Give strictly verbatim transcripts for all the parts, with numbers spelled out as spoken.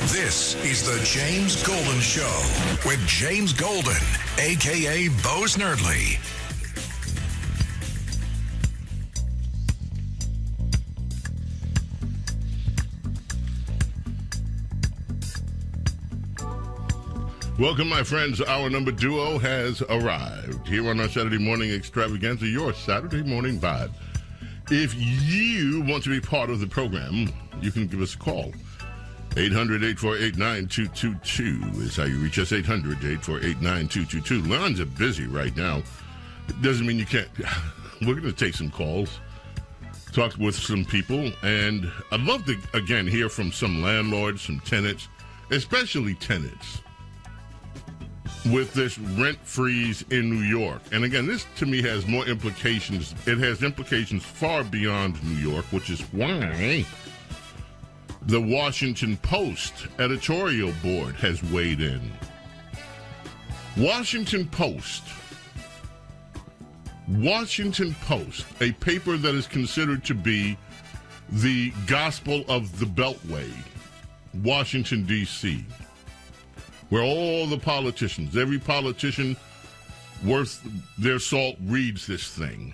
This is the James Golden Show with James Golden, a k a. Bo Snerdley. Welcome, my friends. Our number duo has arrived here on our Saturday morning extravaganza, your Saturday morning vibe. If you want to be part of the program, you can give us a call. eight hundred, eight four eight, nine two two two is how you reach us. eight hundred, eight four eight, nine two two two. Lines are busy right now. It doesn't mean you can't. We're going to take some calls, talk with some people, and I'd love to, again, hear from some landlords, some tenants, especially tenants, with this rent freeze in New York. And again, this to me has more implications. It has implications far beyond New York, which is why the Washington Post editorial board has weighed in. Washington Post. Washington Post, a paper that is considered to be the gospel of the Beltway, Washington, D C, where all the politicians, every politician worth their salt reads this thing.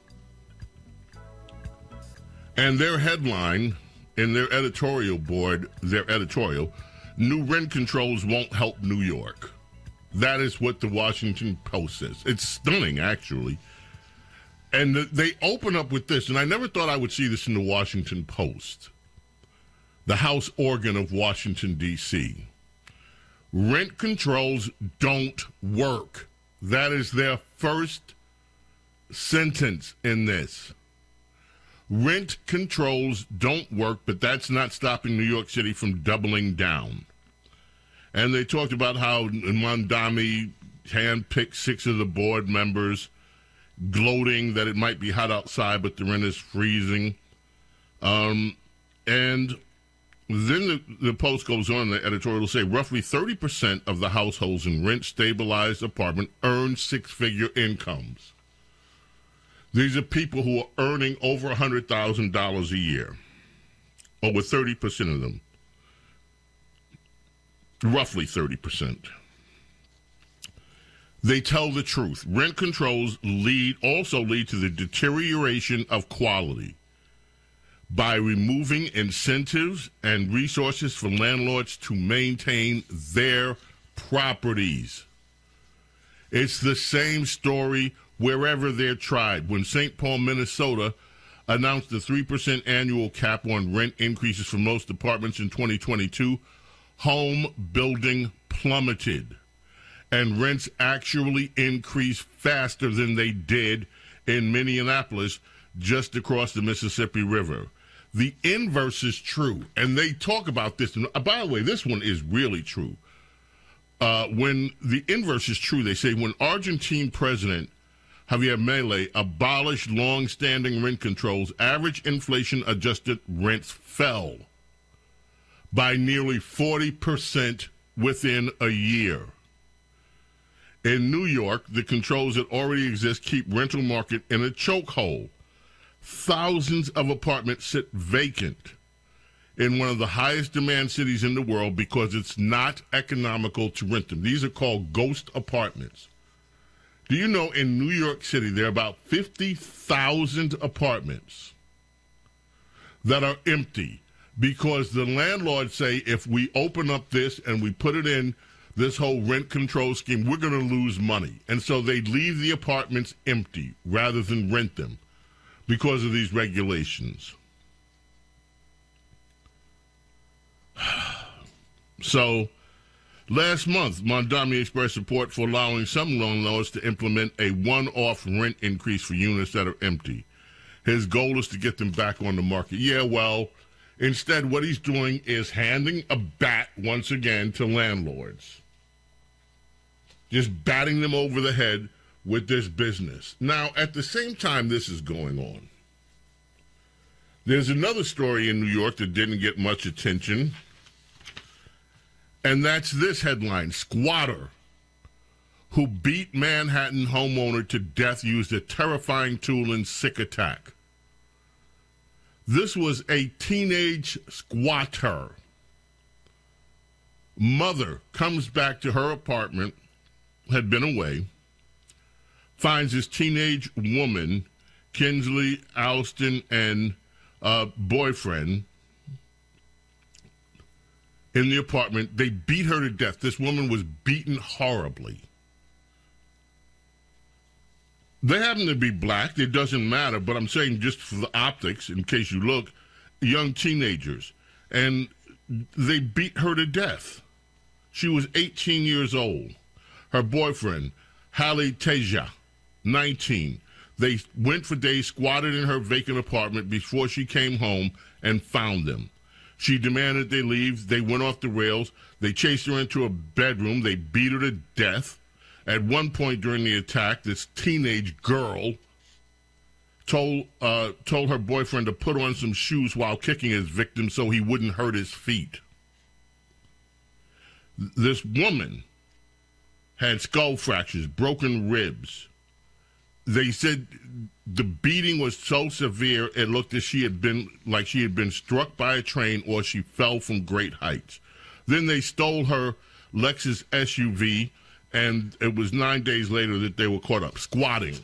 And their headline in their editorial board, their editorial, new rent controls won't help New York. That is what the Washington Post says. It's stunning, actually. And they open up with this, and I never thought I would see this in the Washington Post, the House organ of Washington, D C Rent controls don't work. That is their first sentence in this. Rent controls don't work, but that's not stopping New York City from doubling down. And they talked about how Mondami handpicked six of the board members, gloating that it might be hot outside, but the rent is freezing. Um, and then the, the Post goes on, the editorial will say, roughly thirty percent of the households in rent-stabilized apartment earn six-figure incomes. These are people who are earning over one hundred thousand dollars a year, over thirty percent of them, roughly thirty percent. They tell the truth. Rent controls lead also lead to the deterioration of quality by removing incentives and resources for landlords to maintain their properties. It's the same story wherever they're tried. When Saint Paul, Minnesota announced the three percent annual cap on rent increases for most apartments in twenty twenty-two, home building plummeted, and rents actually increased faster than they did in Minneapolis, just across the Mississippi River. The inverse is true, and they talk about this. And by the way, this one is really true. Uh, when the inverse is true, they say when Argentine President Javier Milei abolished long-standing rent controls, average inflation-adjusted rents fell by nearly forty percent within a year. In New York, the controls that already exist keep rental market in a chokehold. Thousands of apartments sit vacant in one of the highest demand cities in the world because it's not economical to rent them. These are called ghost apartments. Do you know in New York City there are about fifty thousand apartments that are empty because the landlords say if we open up this and we put it in this whole rent control scheme, we're going to lose money. And so they leave the apartments empty rather than rent them because of these regulations. So last month, Mondami expressed support for allowing some landlords to implement a one-off rent increase for units that are empty. His goal is to get them back on the market. Yeah, well, instead what he's doing is handing a bat once again to landlords. Just batting them over the head with this business. Now, at the same time this is going on, there's another story in New York that didn't get much attention, and that's this headline: squatter who beat Manhattan homeowner to death used a terrifying tool in sick attack. This was a teenage squatter Mother comes back to her apartment, had been away, finds this teenage woman, Kinsley Alston, and uh, boyfriend in the apartment. They beat her to death. This woman was beaten horribly. They happen to be black. It doesn't matter, but I'm saying just for the optics, in case you look, young teenagers. And they beat her to death. She was eighteen years old. Her boyfriend, Halle Teja, nineteen. They went for days, squatted in her vacant apartment before she came home and found them. She demanded they leave. They went off the rails. They chased her into a bedroom. They beat her to death. At one point during the attack, this teenage girl told uh, told her boyfriend to put on some shoes while kicking his victim so he wouldn't hurt his feet. This woman had skull fractures, broken ribs. They said the beating was so severe it looked as she had been like she had been struck by a train or she fell from great heights. Then they stole her Lexus S U V, and it was nine days later that they were caught up squatting.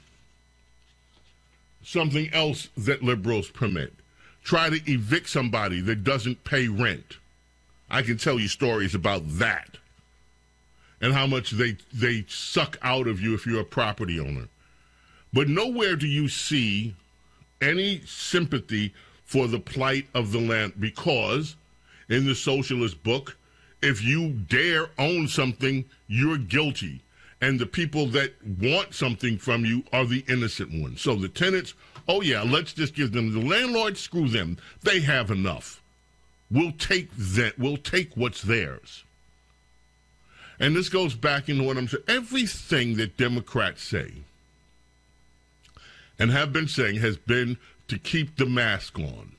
Something else that liberals permit. Try to evict somebody that doesn't pay rent. I can tell you stories about that and how much they they suck out of you if you're a property owner. But nowhere do you see any sympathy for the plight of the land, because in the socialist book, if you dare own something, you're guilty. And the people that want something from you are the innocent ones. So the tenants, oh yeah, let's just give them. The landlords, screw them. They have enough. We'll take that. We'll take what's theirs. And this goes back into what I'm saying. Everything that Democrats say and have been saying has been to keep the mask on.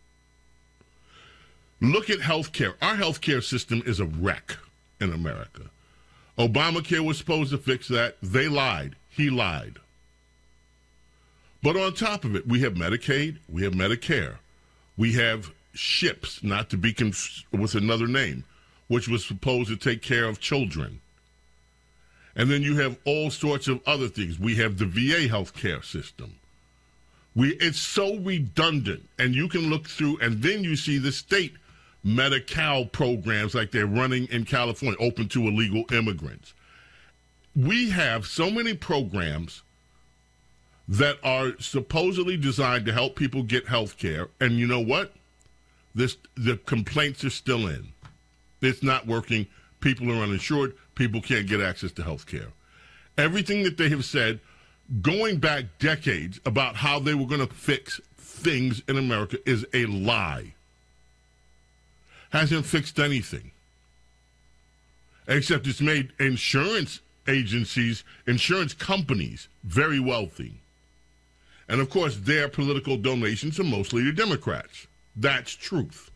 Look at health care. Our health care system is a wreck in America. Obamacare was supposed to fix that. They lied. He lied. But on top of it, we have Medicaid, we have Medicare, we have SHIPS, not to be confused with another name, which was supposed to take care of children. And then you have all sorts of other things. We have the V A health care system. We, it's so redundant, and you can look through, and then you see the state Medi-Cal programs like they're running in California, open to illegal immigrants. We have so many programs that are supposedly designed to help people get health care, and you know what? This, the complaints are still in. It's not working. People are uninsured. People can't get access to health care. Everything that they have said, going back decades, about how they were going to fix things in America is a lie. Hasn't fixed anything. Except it's made insurance agencies, insurance companies, very wealthy. And, of course, their political donations are mostly to Democrats. That's truth.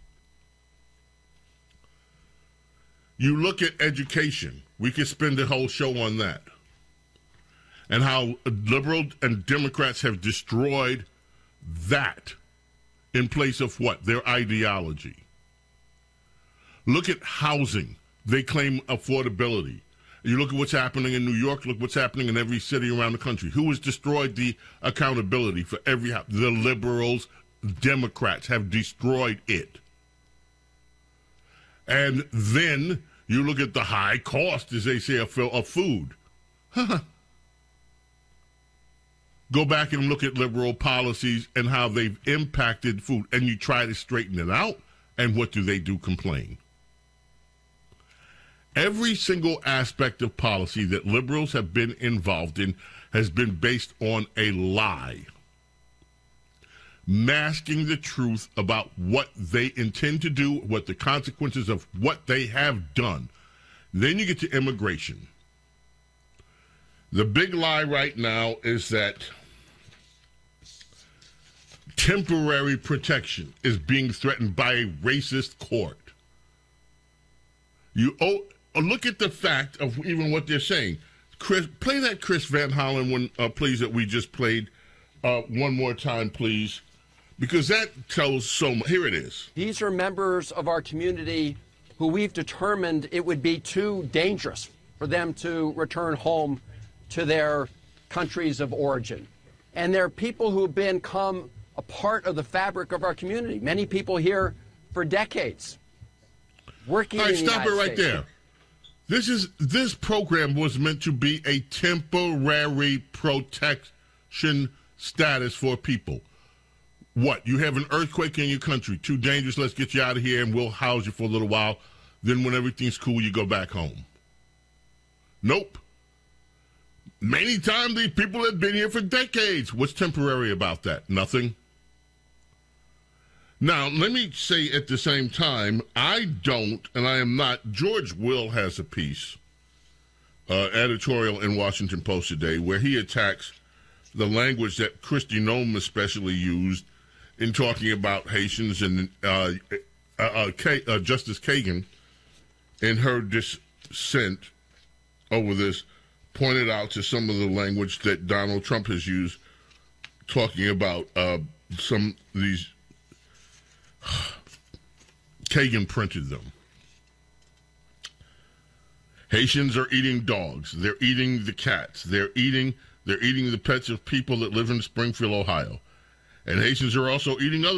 You look at education. We could spend a whole show on that. And how liberals and Democrats have destroyed that in place of what? Their ideology. Look at housing. They claim affordability. You look at what's happening in New York, look what's happening in every city around the country. Who has destroyed the accountability for every house? The liberals, Democrats have destroyed it. And then you look at the high cost, as they say, of, of food. Go back and look at liberal policies and how they've impacted food, and you try to straighten it out, and what do they do? Complain. Every single aspect of policy that liberals have been involved in has been based on a lie, masking the truth about what they intend to do, what the consequences of what they have done. Then you get to immigration. The big lie right now is that temporary protection is being threatened by a racist court. You oh, look at the fact of even what they're saying. Chris, play that Chris Van Hollen one, uh, please, that we just played uh, one more time, please, because that tells so much. Here it is. These are members of our community who we've determined it would be too dangerous for them to return home to their countries of origin. And there are people who have become a part of the fabric of our community. Many people here for decades, working All right, in the stop United it right States. there. This is this program was meant to be a temporary protection status for people. What? You have an earthquake in your country. Too dangerous. Let's get you out of here and we'll house you for a little while. Then when everything's cool, you go back home. Nope. Many times these people have been here for decades. What's temporary about that? Nothing. Now, let me say at the same time, I don't, and I am not, George Will has a piece, uh, editorial in Washington Post today, where he attacks the language that Kristi Noem especially used in talking about Haitians, and uh, uh, uh, K, uh, Justice Kagan, in her dissent over this, pointed out to some of the language that Donald Trump has used, talking about uh, some of these. Kagan printed them. Haitians are eating dogs. They're eating the cats. They're eating they're eating the pets of people that live in Springfield, Ohio. And Haitians are also eating other